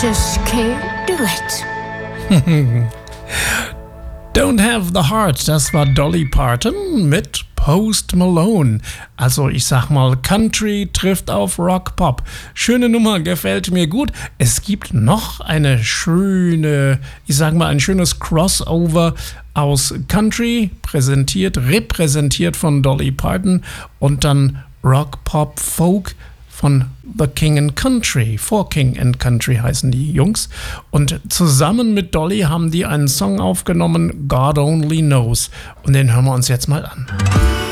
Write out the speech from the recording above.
just can't do it. Don't Have the Heart, das war Dolly Parton mit Post Malone. Also ich sag mal, Country trifft auf Rock Pop. Schöne Nummer, gefällt mir gut. Es gibt noch eine schöne, ich sag mal, ein schönes Crossover aus Country, repräsentiert von Dolly Parton und dann Rock Pop Folk von The King and Country. For King and Country heißen die Jungs. Und zusammen mit Dolly haben die einen Song aufgenommen, God Only Knows. Und den hören wir uns jetzt mal an.